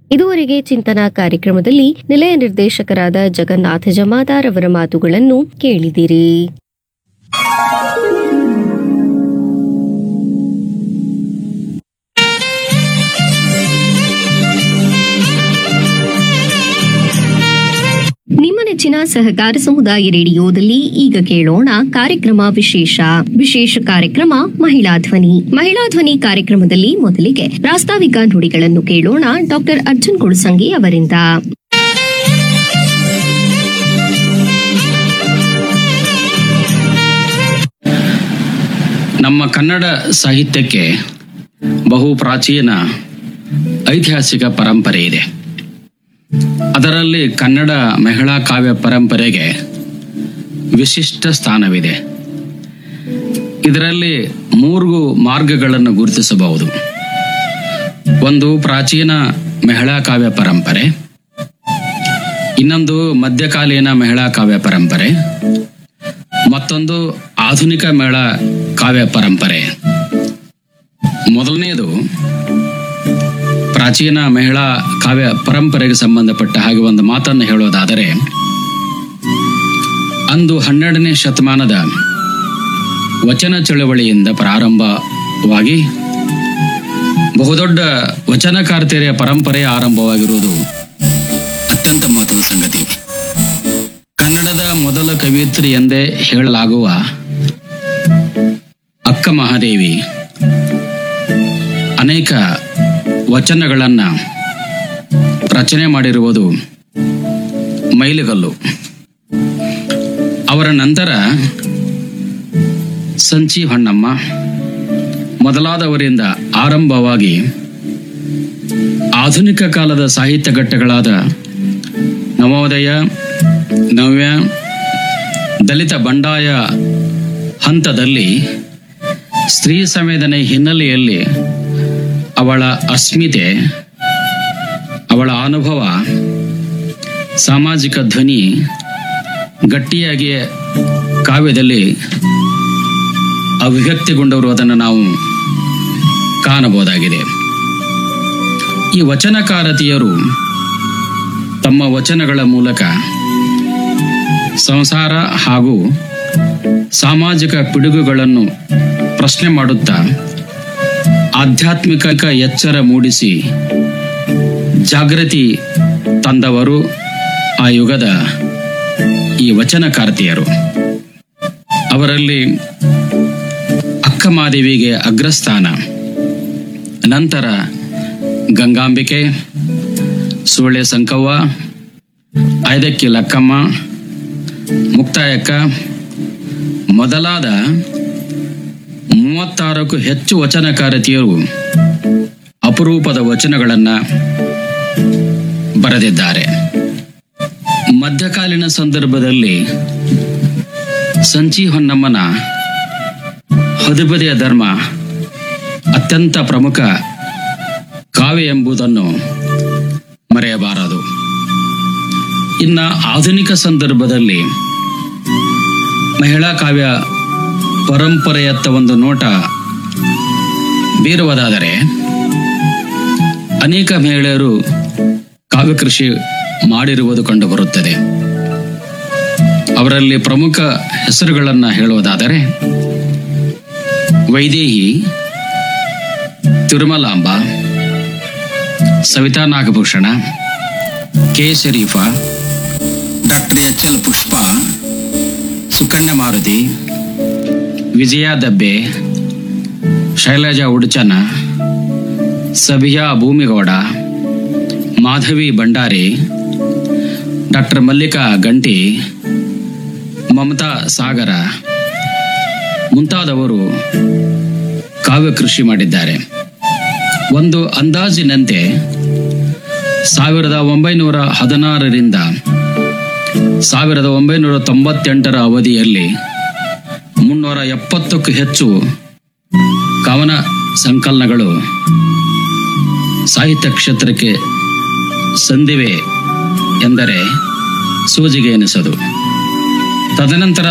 ಇದುವರೆಗೆ ಚಿಂತನಾ ಕಾರ್ಯಕ್ರಮದಲ್ಲಿ ನಿಲಯ ನಿರ್ದೇಶಕರಾದ ಜಗನ್ನಾಥ ಜಮಾದಾರ್ ಅವರ ಮಾತುಗಳನ್ನು ಕೇಳಿದಿರಿ. ನಿಮ್ಮ ನೆಚ್ಚಿನ ಸಹಕಾರ ಸಮುದಾಯ ರೇಡಿಯೋದಲ್ಲಿ ಈಗ ಕೇಳೋಣ ಕಾರ್ಯಕ್ರಮ ವಿಶೇಷ ಕಾರ್ಯಕ್ರಮ ಮಹಿಳಾ ಧ್ವನಿ ಕಾರ್ಯಕ್ರಮದಲ್ಲಿ ಮೊದಲಿಗೆ ಪ್ರಾಸ್ತಾವಿಕ ನುಡಿಗಳನ್ನು ಕೇಳೋಣ. ಡಾಕ್ಟರ್ ಅರ್ಜುನ್ ಕುಳಸಂಗಿ ಅವರಿಂದ. ನಮ್ಮ ಕನ್ನಡ ಸಾಹಿತ್ಯಕ್ಕೆ ಬಹು ಪ್ರಾಚೀನ ಐತಿಹಾಸಿಕ ಪರಂಪರೆ ಇದೆ. ಅದರಲ್ಲಿ ಕನ್ನಡ ಮಹಿಳಾ ಕಾವ್ಯ ಪರಂಪರೆಗೆ ವಿಶಿಷ್ಟ ಸ್ಥಾನವಿದೆ. ಇದರಲ್ಲಿ 3 ಮಾರ್ಗಗಳನ್ನು ಗುರುತಿಸಬಹುದು. ಒಂದು ಪ್ರಾಚೀನ ಮಹಿಳಾ ಕಾವ್ಯ ಪರಂಪರೆ, ಇನ್ನೊಂದು ಮಧ್ಯಕಾಲೀನ ಮಹಿಳಾ ಕಾವ್ಯ ಪರಂಪರೆ, ಮತ್ತೊಂದು ಆಧುನಿಕ ಮಹಿಳಾ ಕಾವ್ಯ ಪರಂಪರೆ. ಮೊದಲನೆಯದು ಪ್ರಾಚೀನ ಮಹಿಳಾ ಕಾವ್ಯ ಪರಂಪರೆಗೆ ಸಂಬಂಧಪಟ್ಟ ಹಾಗೆ ಒಂದು ಮಾತನ್ನು ಹೇಳೋದಾದರೆ, ಅಂದು 12ನೇ ಶತಮಾನದ ವಚನ ಚಳವಳಿಯಿಂದ ಪ್ರಾರಂಭವಾಗಿ ಬಹುದೊಡ್ಡ ವಚನಕಾರ್ತಿಯರ ಪರಂಪರೆ ಆರಂಭವಾಗಿರುವುದು ಅತ್ಯಂತ ಮಹತ್ವದ ಸಂಗತಿ. ಕನ್ನಡದ ಮೊದಲ ಕವಿಯತ್ರಿ ಎಂದೇ ಹೇಳಲಾಗುವ ಅಕ್ಕ ಮಹಾದೇವಿ ಅನೇಕ ವಚನಗಳನ್ನು ರಚನೆ ಮಾಡಿರುವುದು ಮೈಲಿಗಲ್ಲು. ಅವರ ನಂತರ ಸಂಚಿ ಹೊನ್ನಮ್ಮ ಮೊದಲಾದವರಿಂದ ಆರಂಭವಾಗಿ ಆಧುನಿಕ ಕಾಲದ ಸಾಹಿತ್ಯ ಘಟ್ಟಗಳಾದ ನವೋದಯ, ನವ್ಯ, ದಲಿತ ಬಂಡಾಯ ಹಂತದಲ್ಲಿ ಸ್ತ್ರೀ ಸಂವೇದನೆ ಹಿನ್ನೆಲೆಯಲ್ಲಿ ಅವಳ ಅಸ್ಮಿತೆ, ಅವಳ ಅನುಭವ, ಸಾಮಾಜಿಕ ಧ್ವನಿ ಗಟ್ಟಿಯಾಗಿ ಕಾವ್ಯದಲ್ಲಿ ಅಭಿವ್ಯಕ್ತಿಗೊಂಡವರು ಅದನ್ನು ನಾವು ಕಾಣಬಹುದಾಗಿದೆ. ಈ ವಚನಕಾರತಿಯರು ತಮ್ಮ ವಚನಗಳ ಮೂಲಕ ಸಂಸಾರ ಹಾಗೂ ಸಾಮಾಜಿಕ ಪಿಡುಗುಗಳನ್ನು ಪ್ರಶ್ನೆ ಮಾಡುತ್ತಾ ಆಧ್ಯಾತ್ಮಿಕ ಎಚ್ಚರ ಮೂಡಿಸಿ ಜಾಗೃತಿ ತಂದವರು ಆ ಯುಗದ ಈ ವಚನಕಾರ್ತಿಯರು. ಅವರಲ್ಲಿ ಅಕ್ಕಮಹಾದೇವಿಗೆ ಅಗ್ರಸ್ಥಾನ. ನಂತರ ಗಂಗಾಂಬಿಕೆ, ಸುಳ್ಳೆ ಸಂಕವ್ವ, ಐದಕ್ಕಿ ಲಕ್ಕಮ್ಮ, ಮುಕ್ತಾಯಕ್ಕ ಮೊದಲಾದ 36ಕ್ಕೂ ಹೆಚ್ಚು ವಚನಕಾರತಿಯರು ಅಪರೂಪದ ವಚನಗಳನ್ನು ಬರೆದಿದ್ದಾರೆ. ಮಧ್ಯಕಾಲೀನ ಸಂದರ್ಭದಲ್ಲಿ ಸಂಚಿ ಹೊನ್ನಮ್ಮನ ಹದಿಬದೆಯ ಧರ್ಮ ಅತ್ಯಂತ ಪ್ರಮುಖ ಕಾವ್ಯ ಎಂಬುದನ್ನು ಮರೆಯಬಾರದು. ಇನ್ನು ಆಧುನಿಕ ಸಂದರ್ಭದಲ್ಲಿ ಮಹಿಳಾ ಕಾವ್ಯ ಪರಂಪರೆಯತ್ತ ಒಂದು ನೋಟ ಬೀರುವುದಾದರೆ, ಅನೇಕ ಮಹಿಳೆಯರು ಕಾವ್ಯ ಕೃಷಿ ಮಾಡಿರುವುದು ಕಂಡುಬರುತ್ತದೆ. ಅವರಲ್ಲಿ ಪ್ರಮುಖ ಹೆಸರುಗಳನ್ನು ಹೇಳುವುದಾದರೆ, ವೈದೇಹಿ, ತಿರುಮಲಾಂಬ, ಸವಿತಾ ನಾಗಭೂಷಣ, ಕೆ ಶರೀಫಾ, ಡಾಕ್ಟರ್ ಎಚ್.ಎಲ್. ಪುಷ್ಪ, ಸುಕನ್ಯ ಮಾರುತಿ, ವಿಜಯಾ ದಬ್ಬೆ, ಶೈಲಜಾ ಉಡುಚನ, ಸಭಿಯಾ ಭೂಮಿಗೌಡ, ಮಾಧವಿ ಭಂಡಾರಿ, ಡಾಕ್ಟರ್ ಮಲ್ಲಿಕಾ ಗಂಟಿ, ಮಮತಾ ಸಾಗರ ಮುಂತಾದವರು ಕಾವ್ಯ ಕೃಷಿ ಮಾಡಿದ್ದಾರೆ. ಒಂದು ಅಂದಾಜಿನಂತೆ 1916ರಿಂದ 1998ರ ಅವಧಿಯಲ್ಲಿ 370ಕ್ಕೂ ಹೆಚ್ಚು ಕವನ ಸಂಕಲನಗಳು ಸಾಹಿತ್ಯ ಕ್ಷೇತ್ರಕ್ಕೆ ಸಂದಿವೆ ಎಂದರೆ ಸೂಜಿಗೆ ಎನಿಸದು. ತದನಂತರ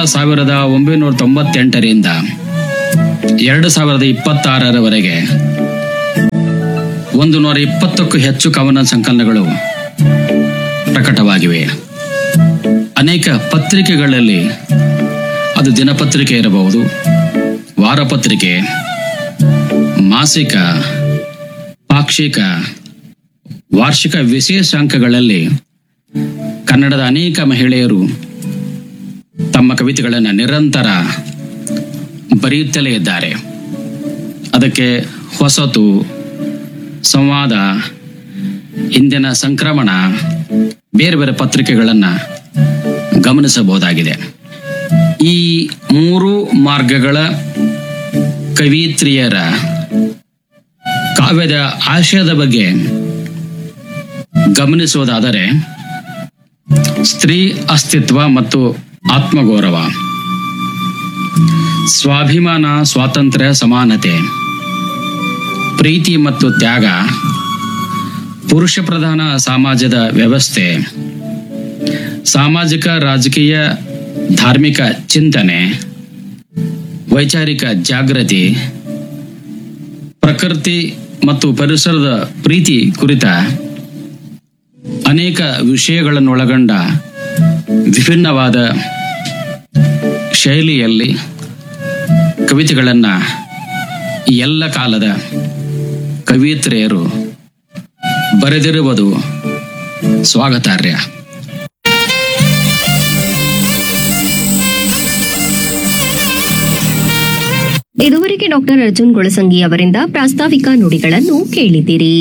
1998ರಿಂದ 2026ರವರೆಗೆ 120ಕ್ಕೂ ಹೆಚ್ಚು ಕವನ ಸಂಕಲನಗಳು ಪ್ರಕಟವಾಗಿವೆ. ಅನೇಕ ಪತ್ರಿಕೆಗಳಲ್ಲಿ, ಅದು ದಿನಪತ್ರಿಕೆ ಇರಬಹುದು, ವಾರಪತ್ರಿಕೆ, ಮಾಸಿಕ, ಪಾಕ್ಷಿಕ, ವಾರ್ಷಿಕ ವಿಶೇಷಾಂಕಗಳಲ್ಲಿ ಕನ್ನಡದ ಅನೇಕ ಮಹಿಳೆಯರು ತಮ್ಮ ಕವಿತೆಗಳನ್ನು ನಿರಂತರ ಬರೆಯುತ್ತಲೇ ಇದ್ದಾರೆ. ಅದಕ್ಕೆ ಹೊಸತು, ಸಂವಾದ, ಇಂದಿನ ಸಂಕ್ರಮಣ, ಬೇರೆ ಬೇರೆ ಪತ್ರಿಕೆಗಳನ್ನು ಗಮನಿಸಬಹುದಾಗಿದೆ. ಈ 3 ಮಾರ್ಗಗಳ ಕವಿತ್ರಿಯರ ಕಾವ್ಯದ ಆಶಯದ ಬಗ್ಗೆ ಗಮನಿಸುವುದಾದರೆ, ಸ್ತ್ರೀ ಅಸ್ತಿತ್ವ ಮತ್ತು ಆತ್ಮಗೌರವ, ಸ್ವಾಭಿಮಾನ, ಸ್ವಾತಂತ್ರ್ಯ, ಸಮಾನತೆ, ಪ್ರೀತಿ ಮತ್ತು ತ್ಯಾಗ, ಪುರುಷ ಪ್ರಧಾನ ಸಮಾಜದ ವ್ಯವಸ್ಥೆ, ಸಾಮಾಜಿಕ, ರಾಜಕೀಯ, ಧಾರ್ಮಿಕ ಚಿಂತನೆ, ವೈಚಾರಿಕ ಜಾಗೃತಿ, ಪ್ರಕೃತಿ ಮತ್ತು ಪರಿಸರದ ಪ್ರೀತಿ ಕುರಿತ ಅನೇಕ ವಿಷಯಗಳನ್ನೊಳಗೊಂಡ ವಿಭಿನ್ನವಾದ ಶೈಲಿಯಲ್ಲಿ ಕವಿತೆಗಳನ್ನು ಎಲ್ಲ ಕಾಲದ ಕವಿಯತ್ರಿಯರು ಬರೆದಿರುವುದು ಸ್ವಾಗತಾರ್ಹ. ಇದುವರೆಗೆ ಡಾಕ್ಟರ್ ಅರ್ಜುನ್ ಗೊಳಸಂಗಿ ಅವರಿಂದ ಪ್ರಾಸ್ತಾವಿಕ ನುಡಿಗಳನ್ನು ಕೇಳಿದಿರಿ.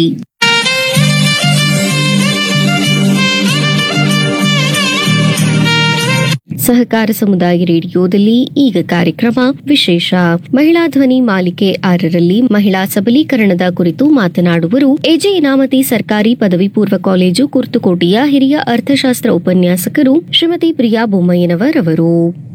ಸಹಕಾರ ಸಮುದಾಯ ರೇಡಿಯೋದಲ್ಲಿ ಈಗ ಕಾರ್ಯಕ್ರಮ ವಿಶೇಷ. ಮಹಿಳಾ ಧ್ವನಿ ಮಾಲಿಕೆ 6ರಲ್ಲಿ ಮಹಿಳಾ ಸಬಲೀಕರಣದ ಕುರಿತು ಮಾತನಾಡುವರು ಎಜೆ ಇನಾಮತಿ ಸರ್ಕಾರಿ ಪದವಿ ಪೂರ್ವ ಕಾಲೇಜು ಕುರ್ತುಕೋಟೆಯ ಹಿರಿಯ ಅರ್ಥಶಾಸ್ತ್ರ ಉಪನ್ಯಾಸಕರು ಶ್ರೀಮತಿ ಪ್ರಿಯಾ ಬೊಮ್ಮಯ್ಯನವರವರು.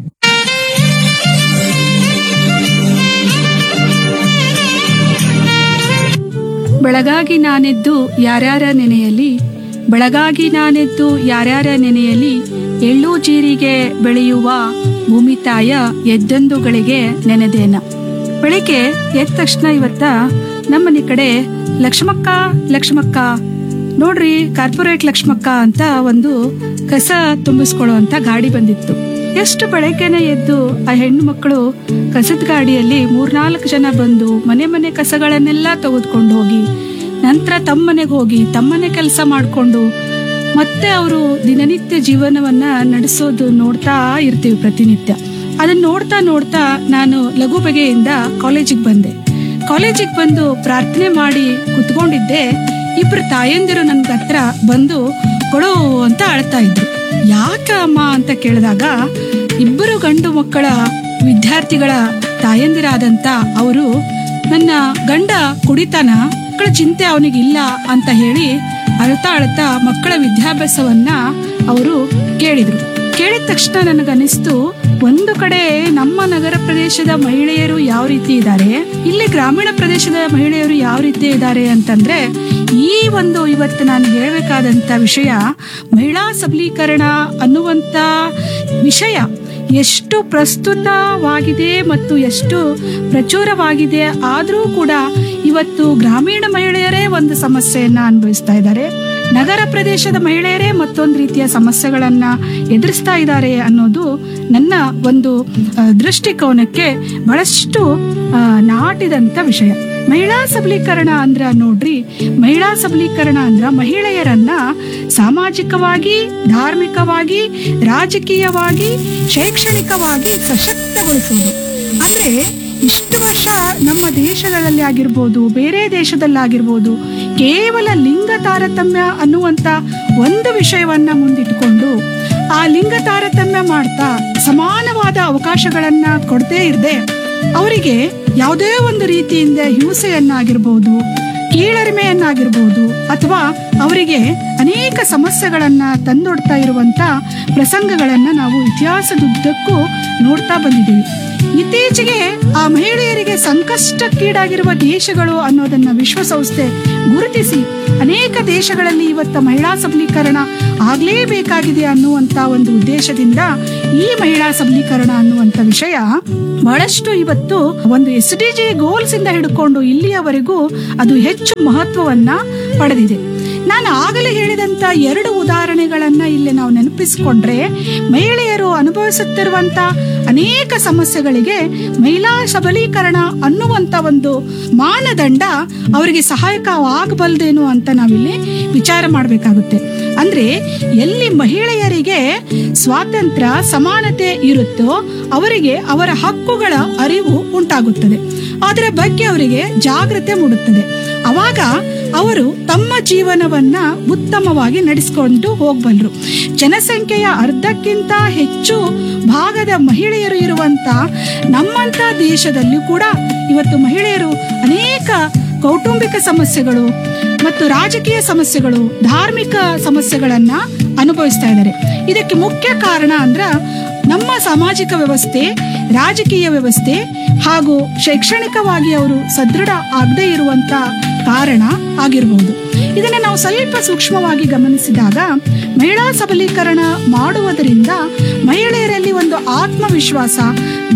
ಬೆಳಗಾಗಿ ನಾನೆದ್ದು ಯಾರ್ಯಾರ ನೆನೆಯಲಿ, ಬೆಳಗಾಗಿ ನಾನೆದ್ದು ಯಾರ್ಯಾರ ನೆನೆಯಲಿ, ಎಳ್ಳು ಜೀರಿಗೆ ಬೆಳೆಯುವ ಭೂಮಿ ತಾಯ ಎದ್ದೊಂದುಗಳಿಗೆ ನೆನೆದೇನ. ಬೆಳಿಗ್ಗೆ ಎದ್ದ ತಕ್ಷಣ ಇವತ್ತ ನಮ್ಮನೆ ಕಡೆ ಲಕ್ಷ್ಮಕ್ಕ ಲಕ್ಷ್ಮಕ್ಕ ನೋಡ್ರಿ, ಕಾರ್ಪೊರೇಟ್ ಲಕ್ಷ್ಮಕ್ಕ ಅಂತ ಒಂದು ಕಸ ತುಂಬಿಸ್ಕೊಳ್ಳುವಂತ ಗಾಡಿ ಬಂದಿತ್ತು. ಎಷ್ಟು ಬೆಳಗ್ಗೆನೆ ಎದ್ದು ಆ ಹೆಣ್ಣು ಮಕ್ಕಳು ಕಸದ ಗಾಡಿಯಲ್ಲಿ 3-4 ಜನ ಬಂದು ಮನೆ ಮನೆ ಕಸಗಳನ್ನೆಲ್ಲ ತೆಗೆದುಕೊಂಡು ಹೋಗಿ ನಂತರ ತಮ್ಮನೆಗೆ ಹೋಗಿ ತಮ್ಮನೆ ಕೆಲಸ ಮಾಡಿಕೊಂಡು ಮತ್ತೆ ಅವರು ದಿನನಿತ್ಯ ಜೀವನವನ್ನ ನಡೆಸೋದು ನೋಡ್ತಾ ಇರ್ತೀವಿ ಪ್ರತಿನಿತ್ಯ. ಅದನ್ನ ನೋಡ್ತಾ ನೋಡ್ತಾ ನಾನು ಲಘು ಬಗೆಯಿಂದ ಕಾಲೇಜಿಗೆ ಬಂದೆ. ಕಾಲೇಜಿಗೆ ಬಂದು ಪ್ರಾರ್ಥನೆ ಮಾಡಿ ಕುತ್ಕೊಂಡಿದ್ದೆ. 2 ತಾಯಂದಿರು ನನ್ಗ ಹತ್ರ ಬಂದು ಕೊಡು ಅಂತ ಅಳ್ತಾ ಇದ್ರು. ಯಾಕ ಅಮ್ಮ ಅಂತ ಕೇಳಿದಾಗ 2 ಗಂಡು ಮಕ್ಕಳ ವಿದ್ಯಾರ್ಥಿಗಳ ತಾಯಂದಿರಾದಂತ ಅವರು, ನನ್ನ ಗಂಡ ಕುಡಿತಾನ, ಮಕ್ಕಳ ಚಿಂತೆ ಅವನಿಗಿಲ್ಲ ಅಂತ ಹೇಳಿ ಅಳ್ತಾ ಅಳ್ತಾ ಮಕ್ಕಳ ವಿದ್ಯಾಭ್ಯಾಸವನ್ನ ಅವರು ಕೇಳಿದ್ರು. ಕೇಳಿದ ತಕ್ಷಣ ನನಗನಿಸ್ತು, ಒಂದು ಕಡೆ ನಮ್ಮ ನಗರ ಪ್ರದೇಶದ ಮಹಿಳೆಯರು ಯಾವ ರೀತಿ ಇದ್ದಾರೆ, ಇಲ್ಲಿ ಗ್ರಾಮೀಣ ಪ್ರದೇಶದ ಮಹಿಳೆಯರು ಯಾವ ರೀತಿ ಇದ್ದಾರೆ ಅಂತಂದ್ರೆ, ಈ ಒಂದು ಇವತ್ತು ನಾನು ಹೇಳಬೇಕಾದಂತ ವಿಷಯ ಮಹಿಳಾ ಸಬಲೀಕರಣ ಅನ್ನುವಂತ ವಿಷಯ ಎಷ್ಟು ಪ್ರಸ್ತುತವಾಗಿದೆ ಮತ್ತು ಎಷ್ಟು ಪ್ರಚುರವಾಗಿದೆ. ಆದರೂ ಕೂಡ ಇವತ್ತು ಗ್ರಾಮೀಣ ಮಹಿಳೆಯರೇ ಒಂದು ಸಮಸ್ಯೆಯನ್ನ ಅನುಭವಿಸ್ತಾ ಇದ್ದಾರೆ, ನಗರ ಪ್ರದೇಶದ ಮಹಿಳೆಯರೇ ಮತ್ತೊಂದು ರೀತಿಯ ಸಮಸ್ಯೆಗಳನ್ನ ಎದುರಿಸ್ತಾ ಇದ್ದಾರೆ ಅನ್ನೋದು ನನ್ನ ಒಂದು ದೃಷ್ಟಿಕೋನಕ್ಕೆ ಬಹಳಷ್ಟು ನಾಟಿದಂತ ವಿಷಯ. ಮಹಿಳಾ ಸಬಲೀಕರಣ ಅಂದ್ರ ನೋಡ್ರಿ, ಮಹಿಳಾ ಸಬಲೀಕರಣ ಅಂದ್ರ ಮಹಿಳೆಯರನ್ನ ಸಾಮಾಜಿಕವಾಗಿ, ಧಾರ್ಮಿಕವಾಗಿ, ರಾಜಕೀಯವಾಗಿ, ಶೈಕ್ಷಣಿಕವಾಗಿ ಸಶಕ್ತಗೊಳಿಸೋದು. ಅಂದ್ರೆ ಇಷ್ಟು ವರ್ಷ ನಮ್ಮ ದೇಶಗಳಲ್ಲಿ ಆಗಿರ್ಬೋದು, ಬೇರೆ ದೇಶದಲ್ಲಾಗಿರ್ಬೋದು, ಕೇವಲ ಲಿಂಗ ತಾರತಮ್ಯ ಅನ್ನುವಂತ ಒಂದು ವಿಷಯವನ್ನ ಮುಂದಿಟ್ಟುಕೊಂಡು ಆ ಲಿಂಗ ತಾರತಮ್ಯ ಮಾಡ್ತಾ ಸಮಾನವಾದ ಅವಕಾಶಗಳನ್ನ ಕೊಡದೇ ಇರದೆ ಅವರಿಗೆ ಯಾವುದೇ ಒಂದು ರೀತಿಯಿಂದ ಹಿಂಸೆಯನ್ನಾಗಿರ್ಬೋದು, ಕೀಳರಿಮೆಯನ್ನಾಗಿರ್ಬೋದು, ಅಥವಾ ಅವರಿಗೆ ಅನೇಕ ಸಮಸ್ಯೆಗಳನ್ನ ತಂದೊಡ್ತಾ ಇರುವಂತ ಪ್ರಸಂಗಗಳನ್ನ ನಾವು ಇತಿಹಾಸದುದ್ದಕ್ಕೂ ನೋಡ್ತಾ ಬಂದಿದ್ದೀವಿ. ಇತ್ತೀಚೆಗೆ ಆ ಮಹಿಳೆಯರಿಗೆ ಸಂಕಷ್ಟಕ್ಕೀಡಾಗಿರುವ ದೇಶಗಳು ಅನ್ನೋದನ್ನ ವಿಶ್ವಸಂಸ್ಥೆ ಗುರುತಿಸಿ ಅನೇಕ ದೇಶಗಳಲ್ಲಿ ಇವತ್ತು ಮಹಿಳಾ ಸಬಲೀಕರಣ ಆಗ್ಲೇಬೇಕಾಗಿದೆ ಅನ್ನುವಂತ ಒಂದು ಉದ್ದೇಶದಿಂದ ಈ ಮಹಿಳಾ ಸಬಲೀಕರಣ ಅನ್ನುವಂತ ವಿಷಯ ಬಹಳಷ್ಟು ಇವತ್ತು ಒಂದು SDG ಗೋಲ್ಸ್ ಇಂದ ಹಿಡ್ಕೊಂಡು ಇಲ್ಲಿಯವರೆಗೂ ಅದು ಹೆಚ್ಚು ಮಹತ್ವವನ್ನ ಪಡೆದಿದೆ. ನಾನು ಆಗಲೇ ಹೇಳಿದಂತ 2 ಉದಾಹರಣೆಗಳನ್ನ ಇಲ್ಲಿ ನಾವು ನೆನಪಿಸಿಕೊಂಡ್ರೆ ಮಹಿಳೆಯರು ಅನುಭವಿಸುತ್ತಿರುವಂತ ಅನೇಕ ಸಮಸ್ಯೆಗಳಿಗೆ ಮಹಿಳಾ ಸಬಲೀಕರಣ ಅನ್ನುವಂತ ಒಂದು ಮಾನದಂಡ ಅವರಿಗೆ ಸಹಾಯಕವಾಗಬಲ್ಲದೇನು ಅಂತ ನಾವಿಲ್ಲಿ ವಿಚಾರ ಮಾಡಬೇಕಾಗುತ್ತೆ. ಅಂದ್ರೆ ಎಲ್ಲಿ ಮಹಿಳೆಯರಿಗೆ ಸ್ವಾತಂತ್ರ್ಯ ಸಮಾನತೆ ಇರುತ್ತೋ ಅವರಿಗೆ ಅವರ ಹಕ್ಕುಗಳ ಅರಿವು ಉಂಟಾಗುತ್ತದೆ, ಅದರ ಬಗ್ಗೆ ಅವರಿಗೆ ಜಾಗೃತಿ ಮೂಡುತ್ತದೆ. ಅವಾಗ ಅವರು ತಮ್ಮ ಜೀವನವನ್ನ ಉತ್ತಮವಾಗಿ ನಡೆಸಿಕೊಂಡು ಹೋಗಬಲ್ಲರು. ಜನಸಂಖ್ಯೆಯ ಅರ್ಧಕ್ಕಿಂತ ಹೆಚ್ಚು ಭಾಗದ ಮಹಿಳೆಯರು ಇರುವಂತ ನಮ್ಮಂತ ದೇಶದಲ್ಲಿ ಕೂಡ ಇವತ್ತು ಮಹಿಳೆಯರು ಅನೇಕ ಕೌಟುಂಬಿಕ ಸಮಸ್ಯೆಗಳು ಮತ್ತು ರಾಜಕೀಯ ಸಮಸ್ಯೆಗಳು, ಧಾರ್ಮಿಕ ಸಮಸ್ಯೆಗಳನ್ನ ಅನುಭವಿಸ್ತಾ ಇದ್ದಾರೆ. ಇದಕ್ಕೆ ಮುಖ್ಯ ಕಾರಣ ಅಂದ್ರ ನಮ್ಮ ಸಾಮಾಜಿಕ ವ್ಯವಸ್ಥೆ, ರಾಜಕೀಯ ವ್ಯವಸ್ಥೆ ಹಾಗೂ ಶೈಕ್ಷಣಿಕವಾಗಿ ಅವರು ಸದೃಢ ಆಗದೇ ಇರುವಂತ ಕಾರಣ ಆಗಿರಬಹುದು. ಇದನ್ನ ನಾವು ಸ್ವಲ್ಪ ಸೂಕ್ಷ್ಮವಾಗಿ ಗಮನಿಸಿದಾಗ ಮಹಿಳಾ ಸಬಲೀಕರಣ ಮಾಡುವುದರಿಂದ ಮಹಿಳೆಯರಲ್ಲಿ ಒಂದು ಆತ್ಮವಿಶ್ವಾಸ,